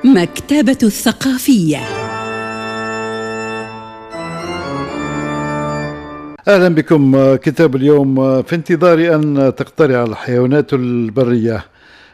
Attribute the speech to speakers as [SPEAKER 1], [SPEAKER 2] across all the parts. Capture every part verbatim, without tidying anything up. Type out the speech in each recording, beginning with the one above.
[SPEAKER 1] مكتبة الثقافية.
[SPEAKER 2] أهلا بكم. كتاب اليوم في انتظار أن تقترع الحيوانات البرية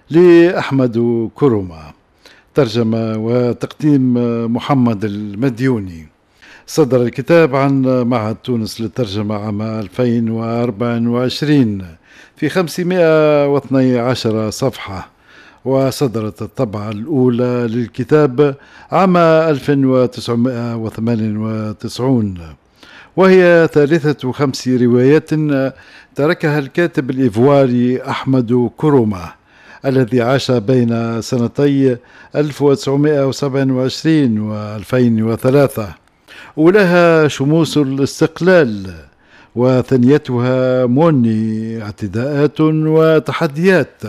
[SPEAKER 2] لأحمد كروما، ترجمة وتقديم محمد المديوني. صدر الكتاب عن معهد تونس للترجمة عام ألفين وأربعة وعشرين في خمسمائة واثني عشر صفحة، وصدرت الطبعة الأولى للكتاب عام ألف وتسعمائة وثمانية وتسعين، وهي ثالثة خمس روايات تركها الكاتب الإيفواري أحمد كروما الذي عاش بين سنتي ألف وتسعمائة وسبعة وعشرين وألفين وثلاثة، ولها شموس الاستقلال، وثنيتها موني اعتداءات وتحديات،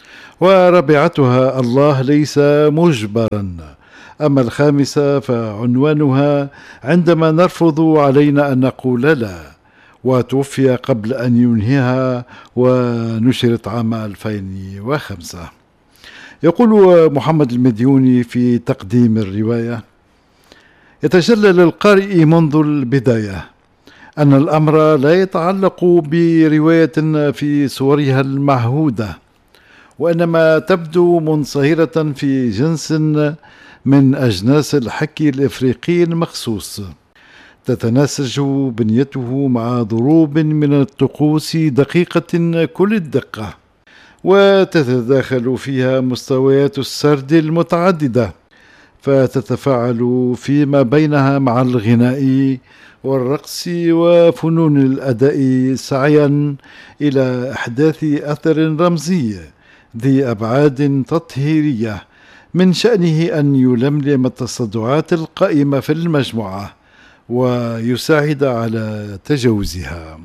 [SPEAKER 2] ورابعتها الله ليس مجبرا. أما الخامسة فعنوانها عندما نرفض علينا أن نقول لا، وتوفي قبل أن ينهيها ونشرت عام ألفين وخمسة. يقول محمد المديوني في تقديم الرواية: يتجلى للقارئ منذ البداية أن الأمر لا يتعلق برواية في صورها المعهودة، وإنما تبدو منصهرة في جنس من أجناس الحكي الإفريقي المخصوص، تتناسج بنيته مع ضروب من الطقوس دقيقة كل الدقة، وتتداخل فيها مستويات السرد المتعددة، فتتفاعل فيما بينها مع الغناء والرقص وفنون الأداء سعيا إلى إحداث أثر رمزي ذي أبعاد تطهيرية من شأنه أن يلملم التصدعات القائمة في المجموعة ويساعد على تجاوزها.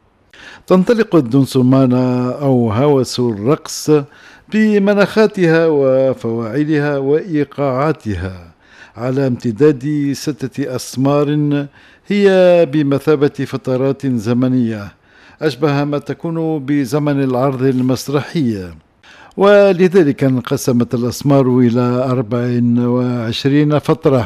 [SPEAKER 2] تنطلق الدنسمانة أو هوس الرقص بمناخاتها وفواعلها وإيقاعاتها على امتداد ستة أسمار هي بمثابة فترات زمنية أشبه ما تكون بزمن العرض المسرحي، ولذلك انقسمت الأسمار إلى أربع وعشرين فترة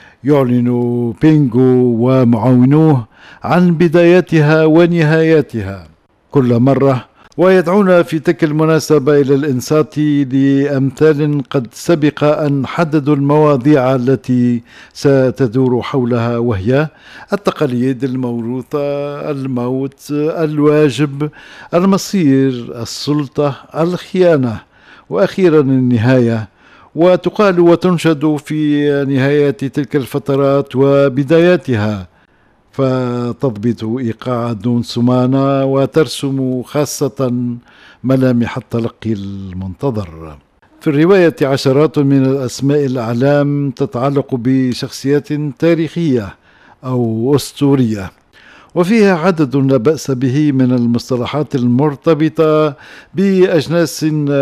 [SPEAKER 2] يعلن بينغو ومعاونوه عن بداياتها ونهاياتها كل مرة، ويدعون في تلك المناسبة إلى الإنصات لأمثال قد سبق أن حددوا المواضيع التي ستدور حولها، وهي التقاليد الموروثة، الموت، الواجب، المصير، السلطة، الخيانة، وأخيرا النهاية. وتقال وتنشد في نهاية تلك الفترات وبداياتها، فتضبط إيقاع الدنسمانة وترسم خاصة ملامح التلقي المنتظر. في الرواية عشرات من الأسماء الأعلام تتعلق بشخصيات تاريخية أو أسطورية، وفيها عدد لا بأس به من المصطلحات المرتبطة بأجناس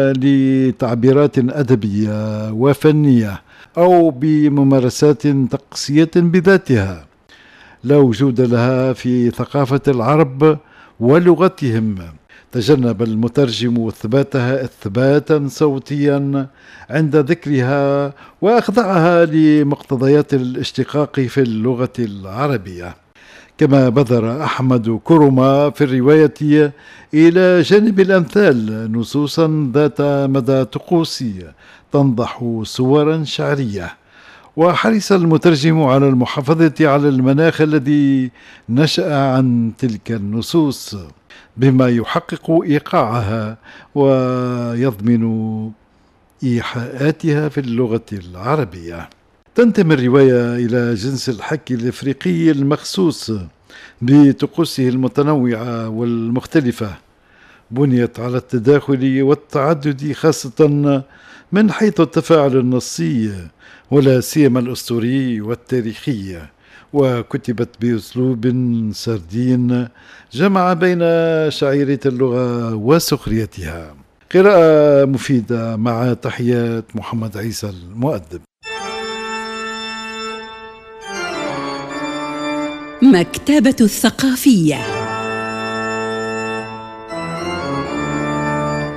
[SPEAKER 2] لتعبيرات أدبية وفنية أو بممارسات طقسية بذاتها لا وجود لها في ثقافة العرب ولغتهم. تجنب المترجم إثباتها إثباتا صوتيا عند ذكرها، وأخضعها لمقتضيات الاشتقاق في اللغة العربية. كما بذر أحمد كروما في الرواية إلى جانب الأمثال نصوصا ذات مدى طقوسي تنضح صورا شعرية، وحرص المترجم على المحافظة على المناخ الذي نشأ عن تلك النصوص بما يحقق إيقاعها ويضمن إيحاءاتها في اللغة العربية. تنتمي الرواية إلى جنس الحكي الإفريقي المخصوص بطقوسه المتنوعة والمختلفة، بنيت على التداخل والتعدد خاصة من حيث التفاعل النصي ولا سيما الأسطوري والتاريخي، وكتبت بأسلوب سردين جمع بين شعيرة اللغة وسخريتها. قراءة مفيدة مع تحيات محمد عيسى المؤدب.
[SPEAKER 1] مكتبة الثقافية.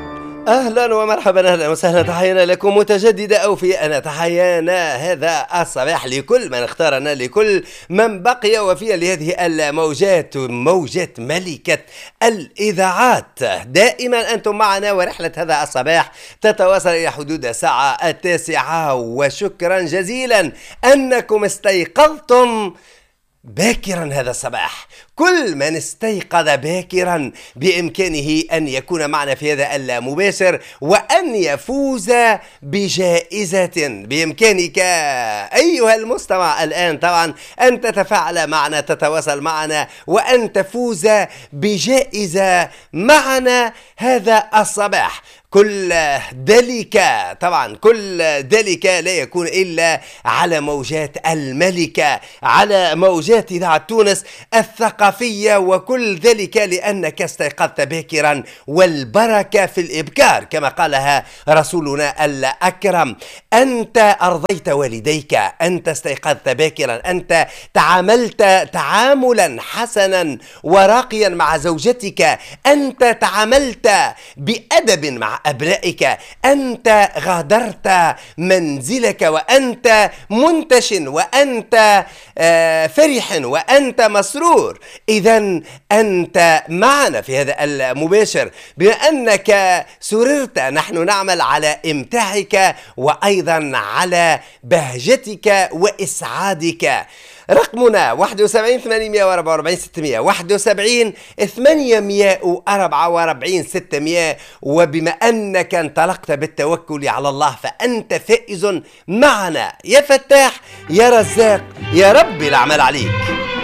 [SPEAKER 3] أهلا ومرحبا، أهلا وسهلا، تحيانا لكم متجددة أوفياء، تحيانا هذا الصباح لكل من اختارنا، لكل من بقي وفيا لهذه الموجات، موجات ملكة الإذاعات. دائما أنتم معنا، ورحلة هذا الصباح تتواصل إلى حدود الساعة التاسعة، وشكرا جزيلا أنكم استيقظتم باكرا هذا الصباح. كل من استيقظ باكرا بإمكانه أن يكون معنا في هذا المباشر وأن يفوز بجائزة. بإمكانك أيها المستمع الآن طبعا أن تتفاعل معنا، تتواصل معنا، وأن تفوز بجائزة معنا هذا الصباح. كل ذلك طبعا كل ذلك لا يكون إلا على موجات الملكة، على موجات إذاعة تونس الثقافية، وكل ذلك لأنك استيقظت باكرا، والبركة في الإبكار كما قالها رسولنا الأكرم. أنت أرضيت والديك، أنت استيقظت باكرا، أنت تعاملت تعاملا حسنا وراقيا مع زوجتك، أنت تعاملت بأدب مع أبنائك، أنت غادرت منزلك وأنت منتشن، وأنت آه فرح، وأنت مسرور. إذن أنت معنا في هذا المباشر، بما أنك سررت نحن نعمل على إمتاعك وأيضا على بهجتك وإسعادك. رقمنا واحد وسبعين ثمانمائة وأربعة وأربعين ستمائة، واحد وسبعين ثمانمائة وأربعة وأربعين ستمائة. وبما أنك انطلقت بالتوكل على الله فأنت فائز معنا. يا فتاح يا رزاق يا رب الأعمال عليك.